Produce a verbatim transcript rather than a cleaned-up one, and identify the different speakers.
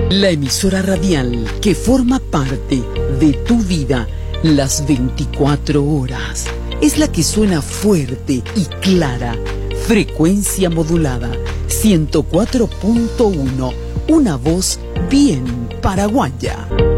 Speaker 1: La emisora radial que forma parte de tu vida las veinticuatro horas. Es la que suena fuerte y clara. Frecuencia modulada. ciento cuatro punto uno. Una voz bien paraguaya.